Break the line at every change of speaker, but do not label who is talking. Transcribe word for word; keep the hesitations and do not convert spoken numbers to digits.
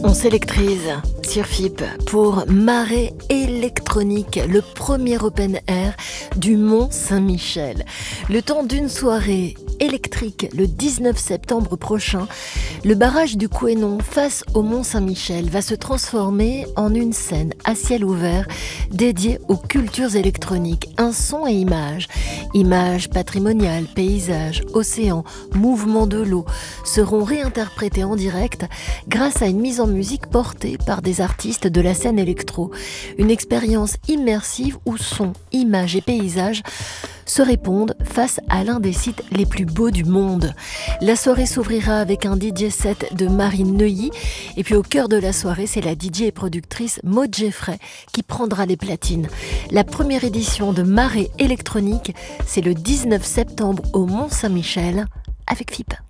On s'électrise sur F I P pour Marée électronique, le premier open air du Mont-Saint-Michel. Le temps d'une soirée électrique le dix-neuf septembre prochain, le barrage du Couesnon face au Mont-Saint-Michel va se transformer en une scène à ciel ouvert dédiée aux cultures électroniques. Un son et images, images patrimoniales, paysages, océans, mouvements de l'eau seront réinterprétés en direct grâce à une mise en musique portée par des artistes de la scène électro. Une expérience immersive où son, images et paysages se répondent face à l'un des sites les plus beaux du monde. La soirée s'ouvrira avec un D J set de Marine Neuilly et puis au cœur de la soirée, c'est la D J et productrice Maud Geffray qui prendra les platines. La première édition de Marée électronique, c'est le dix-neuf septembre au Mont-Saint-Michel avec F I P.